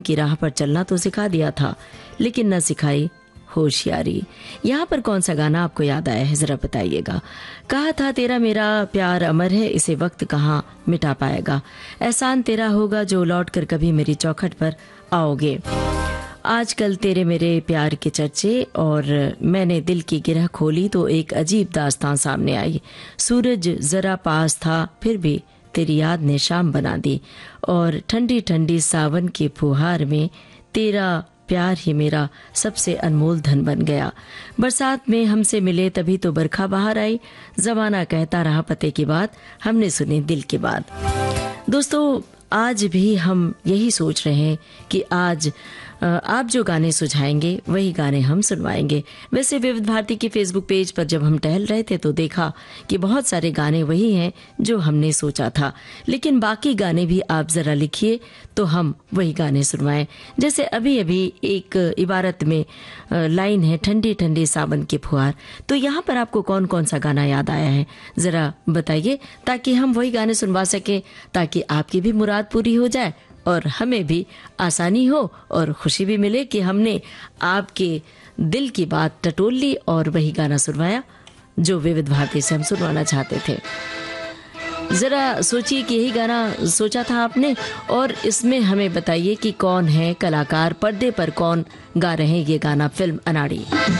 की राह पर चलना तो सिखा दिया था, लेकिन न सिखाई होशियारी। यहाँ पर कौन सा गाना आपको याद आया है, जरा बताइएगा। कहा था तेरा मेरा प्यार अमर है, इसे वक्त कहाँ मिटा पाएगा। एहसान तेरा होगा जो लौट कर कभी मेरी चौखट पर आओगे। आजकल तेरे मेरे प्यार के चर्चे, और मैंने दिल की गिरह खोली तो एक अजीब दास्तां सामने आई। सूरज जरा पास था फिर भी तेरी याद ने शाम बना दी, और ठंडी ठंडी सावन की फुहार में तेरा प्यार ही मेरा सबसे अनमोल धन बन गया। बरसात में हमसे मिले तभी तो बरखा बाहर आई। जमाना कहता रहा पते की बात, हमने सुनी दिल की बात। दोस्तों, आज भी हम यही सोच रहे हैं कि आज आप जो गाने सुझाएंगे वही गाने हम सुनवाएंगे। वैसे विविध भारती के फेसबुक पेज पर जब हम टहल रहे थे तो देखा कि बहुत सारे गाने वही हैं जो हमने सोचा था, लेकिन बाकी गाने भी आप जरा लिखिए तो हम वही गाने सुनवाएं। जैसे अभी अभी एक इबारत में लाइन है, ठंडी ठंडी सावन की फुहार। तो यहाँ पर आपको कौन कौन सा गाना याद आया है, जरा बताइए, ताकि हम वही गाने सुनवा सकें, ताकि आपकी भी मुराद पूरी हो जाए और हमें भी आसानी हो और खुशी भी मिले कि हमने आपके दिल की बात टटोल ली और वही गाना सुनवाया जो विविध भारती से हम सुनवाना चाहते थे। जरा सोचिए कि यही गाना सोचा था आपने, और इसमें हमें बताइए कि कौन है कलाकार, पर्दे पर कौन गा रहे हैं ये गाना फिल्म अनाड़ी।